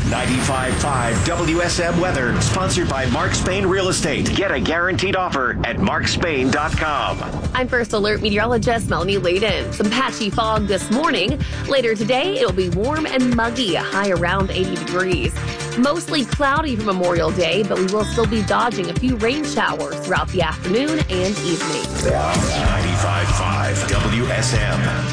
95.5 WSM weather, sponsored by Mark Spain Real Estate. Get a guaranteed offer at markspain.com. I'm First Alert meteorologist Melanie Layden. Some patchy fog this morning. Later today, it'll be warm and muggy, a high around 80 degrees. Mostly cloudy for Memorial Day, but we will still be dodging a few rain showers throughout the afternoon and evening. 95.5 WSM.